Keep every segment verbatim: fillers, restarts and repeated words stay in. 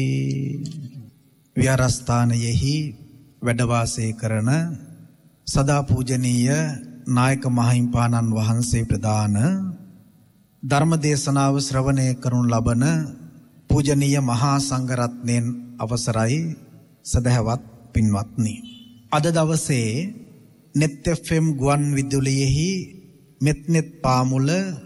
විහාරස්ථානයෙහි වැඩ වාසය කරන සදා පූජනීය නායක මහින්පාණන් වහන්සේ ප්‍රදාන ධර්ම දේශනාව ශ්‍රවණය කරනු ලබන පූජනීය මහා සංඝරත්නයන් අවසරයි සදහවත් පින්වත්නි. අද දවසේ නෙත් එෆ් එම් ගුවන් විදුලියෙහි මෙත්නෙත් පාමුල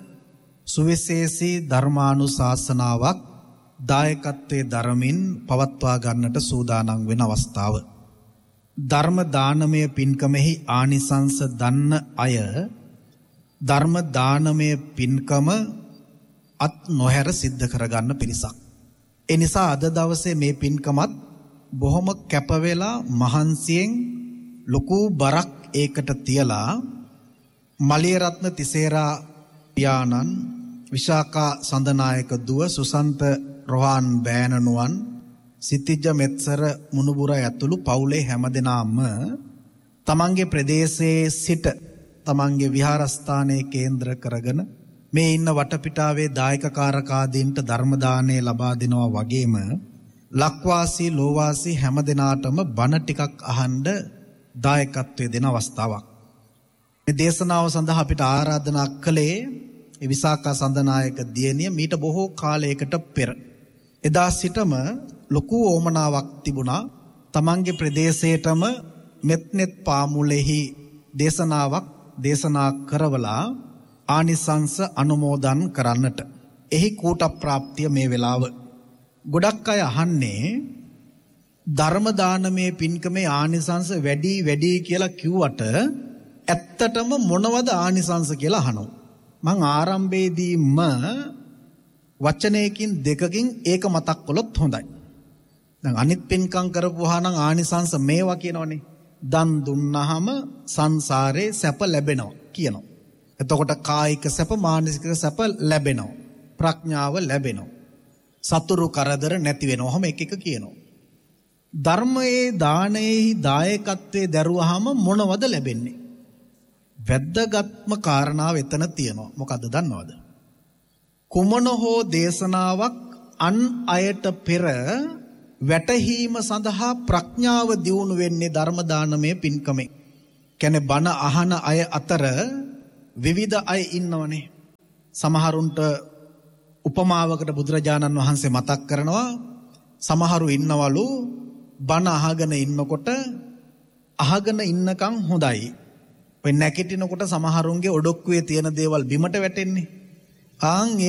සුවිශේෂී ධර්මානුශාසනාවක් දායකත්වයේ දරමින් පවත්වා ගන්නට සූදානම් වෙන අවස්ථාව. ධර්ම දානමය පින්කමෙහි ආනිසංස දන්න අය ධර්ම දානමය පින්කම අත් නොහැර සිද්ධ කරගන්න පිරිසක්. ඒ නිසා අද දවසේ මේ පින්කමත් බොහොම කැප වෙලා මහන්සියෙන් ලොකු බරක් ඒකට තියලා මලියරත්න තිසේරා පියාණන්, විශාකා සඳනායක දුව, සුසන්ත රොහාන් බෑනනුවන්, සිතිජ මෙත්සර මුණුබුර ඇතුළු පවුලේ හැමදෙනාම තමන්ගේ ප්‍රදේශයේ සිට තමන්ගේ විහාරස්ථානයේ කේන්ද්‍ර කරගෙන මේ ඉන්න වටපිටාවේ දායක කාරකාදීන්ට ධර්ම දානය ලබා දෙනවා වගේම ලක්වාසී ලෝවාසී හැමදෙනාටම බණ ටිකක් අහන්න දායකත්වයේ දෙන අවස්ථාවක්. මේ දේශනාව සඳහා අපිට ආරාධනා කළේ ඒ විසාකා සඳනායක දියණිය මීට බොහෝ කාලයකට පෙර. එදා සිටම ලොකු ඕමනාවක් තිබුණා තමන්ගේ ප්‍රදේශයටම මෙත්නෙත් පාමුලෙහි දේශනාවක් දේශනා කරවලා ආනිසංස අනුමෝදන් කරන්නට. එහි කූට ප්‍රාප්තිය මේ වෙලාව. ගොඩක් අය අහන්නේ ධර්ම දානමේ පින්කමේ ආනිසංස වැඩි වැඩි කියලා කිව්වට ඇත්තටම මොනවද ආනිසංස කියලා අහනවා. මං ආරම්භයේදීම වචනයකින් දෙකකින් ඒක මතක් කළොත් හොඳයි. දැන් අනිත් පින්කම් කරපුවා නම් ආනිසංස මේවා කියනවනේ. දන් දුන්නාම සංසාරේ සැප ලැබෙනවා කියනවා. එතකොට කායික සැප, මානසික සැප ලැබෙනවා. ප්‍රඥාව ලැබෙනවා. සතුරු කරදර නැති වෙනවා. ඔහොම එක එක කියනවා. ධර්මයේ දානයේ දායකත්වයේ දරුවාම මොනවද ලැබෙන්නේ? වැද්දගත්ම කාරණාව එතන තියෙනවා. මොකද්ද දන්නවද? කුමන හෝ දේශනාවක් අන් අයට පෙර වැටහීම සඳහා ප්‍රඥාව දියුණු වෙන්නේ ධර්ම දානමය පින්කමෙන්. කියන්නේ බණ අහන අය අතර විවිධ අය ඉන්නවනේ. සමහරුන්ට උපමාවකට බුදුරජාණන් වහන්සේ මතක් කරනවා සමහරු ඉන්නවලු බණ අහගෙන ඉන්නකොට අහගෙන ඉන්නකම් හොඳයි. ඔය නැගිටිනකොට සමහරුන්ගේ ඔඩොක්කුවේ තියෙන දේවල් බිමට වැටෙන්නේ. ආන්